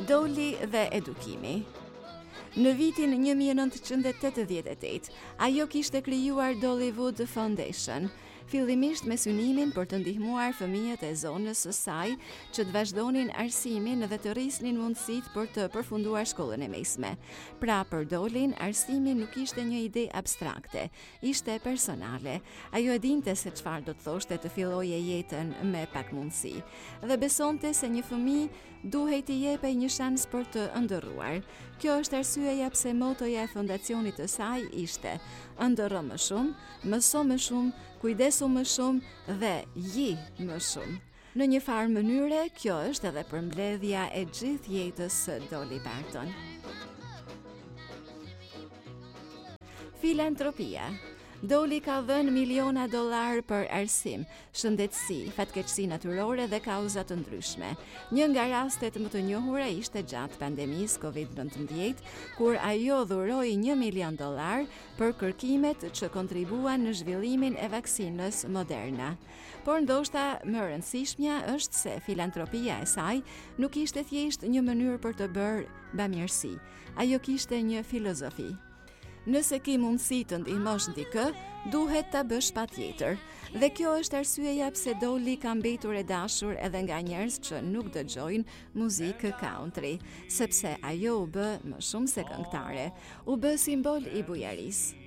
Doli dhe edukimi. Në vitin 1988, ajo kishte krijuar Dollywood Foundation, fillimisht me synimin për të ndihmuar fëmijët e zonës së saj që të vazhdonin arsimin dhe të rrisnin mundësitë për të përfunduar shkollën e mesme. Pra, për Dolin, arsimi nuk ishte një ide abstrakte, ishte personale. Ajo e dinte se çfarë do të thoshte të filloje jetën me pak mundësi dhe besonte se një fëmijë duhej t'i jepej një shans për të ëndërruar. Kjo është arsyeja pse motoja e fondacionit të saj ishte: ëndërro më shumë, mëso më shumë, kujdesu më shumë dhe ji më shumë. Në një farë mënyre, kjo është edhe përmbledhja e gjithë jetës së Dolly Parton. Filantropia. Dolly ka dhënë miliona dollar për arsim, shëndetësi, fatkeqësi natyrore dhe kauza të ndryshme. Një nga rastet më të njohura ishte gjatë pandemisë COVID-19, kur ajo dhuroi $1 milion për kërkimet që kontribuan në zhvillimin e vaksinës Moderna. Por ndoshta më rëndësishmja është se filantropia e saj nuk ishte thjesht një mënyrë për të bërë bamirësi. Ajo kishte një filozofi. Nëse ki mundësi të ndihmosh dikë, duhet ta bësh patjetër. Dhe kjo është arsyeja pse Dolly ka mbetur e dashur edhe nga njerëz që nuk dëgjojnë muzikë country, sepse ajo u bë më shumë se këngëtare, u bë simbol i bujarisë.